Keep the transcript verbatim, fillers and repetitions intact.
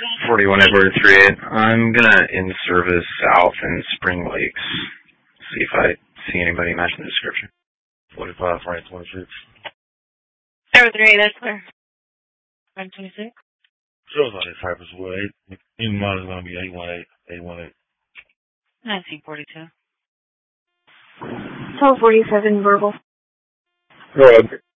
forty-one Edward three eight. I'm gonna in service south in Spring Lakes. See if I see anybody matching the description. forty-five, Frank twenty-six. Edward three eight, that's clear. Frank twenty-six. Shows on this Cypress Wood. Even mine is gonna be eight one eight. eight one eight. nineteen forty-two. twelve forty-seven verbal. Go ahead.